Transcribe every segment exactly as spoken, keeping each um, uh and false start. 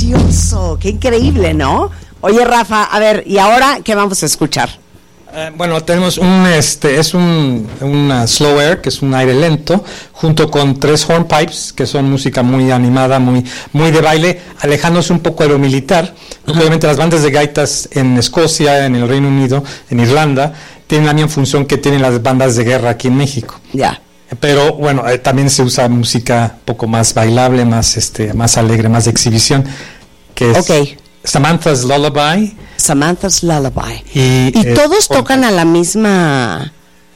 precioso, qué increíble, ¿no? Oye, Rafa, a ver, ¿y ahora qué vamos a escuchar? Eh, bueno, tenemos un, este, es un una slow air, que es un aire lento, junto con tres hornpipes, que son música muy animada, muy, muy de baile, alejándose un poco de lo militar. Obviamente las bandas de gaitas en Escocia, en el Reino Unido, en Irlanda, tienen la misma función que tienen las bandas de guerra aquí en México. Ya. Yeah. Pero bueno, eh, también se usa música un poco más bailable, más este, más alegre, más de exhibición, que es okay. Samantha's Lullaby. Samantha's Lullaby. Y, y eh, todos tocan a la misma...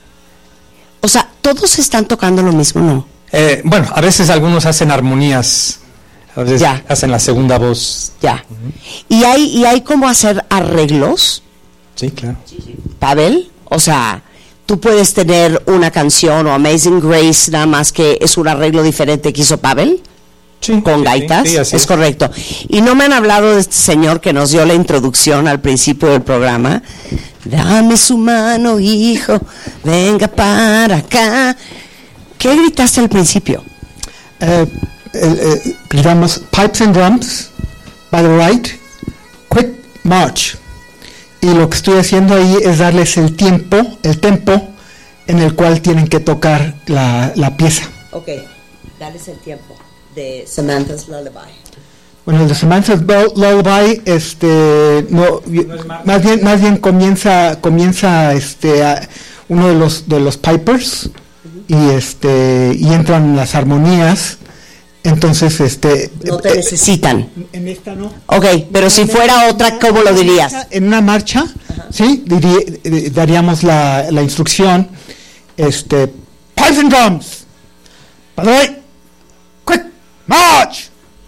O sea, todos están tocando lo mismo, ¿no? Eh, bueno, a veces algunos hacen armonías, a veces ya. hacen la segunda voz. Ya. Uh-huh. ¿Y hay, y hay cómo hacer arreglos? Sí, claro. ¿Pavel? O sea, tú puedes tener una canción o Amazing Grace, nada más que es un arreglo diferente que hizo Pavel. Sí, con sí, gaitas, sí, es, es correcto. Y no me han hablado de este señor que nos dio la introducción al principio del programa. Dame su mano, hijo, venga para acá. ¿Qué gritaste al principio? Eh, eh, eh, gritamos Pipes and Drums, by the right, Quick March. Y lo que estoy haciendo ahí es darles el tiempo, el tempo en el cual tienen que tocar la, la pieza. Ok, dales el tiempo. De Samantha's Lullaby. Bueno, el de Samantha's Lullaby, este, no, más bien, más bien comienza, comienza, este, a, uno de los de los pipers uh-huh. y este y entran las armonías, entonces, este. No te eh, necesitan. En esta no. Ok, pero si fuera otra, ¿cómo lo dirías? En una marcha, uh-huh. sí, diría, eh, daríamos la, la instrucción, este, pipes and drums, by the way, quick. ¡March!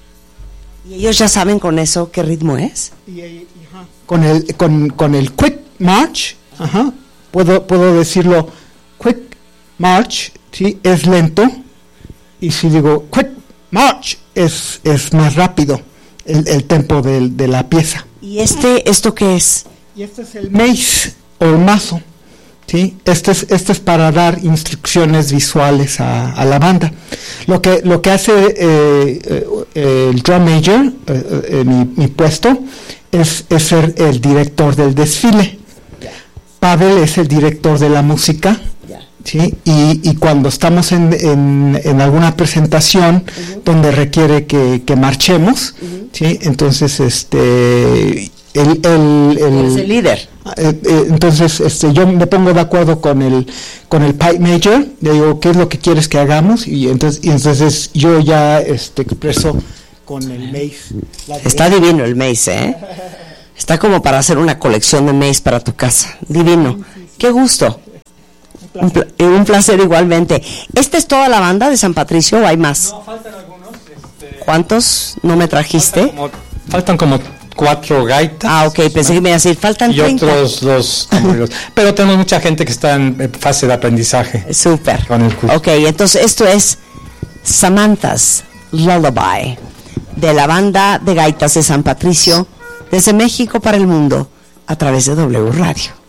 ¿Y ellos ya saben con eso qué ritmo es? Y, y, ajá. Con el con, con el quick march, ajá, puedo puedo decirlo quick march, sí, es lento, y si digo quick march es es más rápido el, el tempo de, de la pieza. ¿Y este esto qué es? Y este es el mace o el mazo. Sí, este es este es para dar instrucciones visuales a, a la banda. Lo que lo que hace eh, eh, el drum major, eh, eh, mi, mi puesto, es, es ser el director del desfile. Yeah. Pavel es el director de la música. Yeah. Sí, y, y cuando estamos en, en, en alguna presentación uh-huh. donde requiere que, que marchemos, uh-huh. sí, entonces este el el, el, es el líder. Eh, eh, entonces este yo me pongo de acuerdo con el con el pipe major, le digo qué es lo que quieres que hagamos y entonces y entonces yo ya este expreso con el mace. Está divino el mace, ¿eh? Está como para hacer una colección de mace para tu casa. Divino. Qué gusto. Un placer, un, pl- un placer igualmente. ¿Esta es toda la banda de San Patricio o hay más? No, faltan algunos. Este, ¿Cuántos no me trajiste? Faltan como, faltan como cuatro gaitas. Ah, ok, pensé que me iba a decir, faltan y treinta. otros dos tamborilos. Pero tenemos mucha gente que está en fase de aprendizaje. Súper. Con el curso. Ok, entonces esto es Samantha's Lullaby, de la banda de gaitas de San Patricio, desde México para el mundo, a través de W Radio.